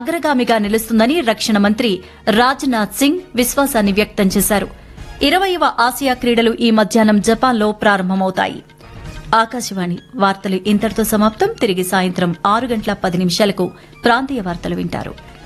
అగ్రగామిగా నిలుస్తుందని రక్షణ మంత్రి రాజ్నాథ్ సింగ్ విశ్వాసాన్ని వ్యక్తం చేశారు. 20వ ఆసియా క్రీడలు ఈ మధ్యాహ్నం జపాన్లో ప్రారంభమవుతాయి. ఆకాశవాణి వార్తలు ఇంతటితో సమాప్తం. తిరిగి సాయంత్రం 6:10 ప్రాంతీయ వార్తలు వింటారు.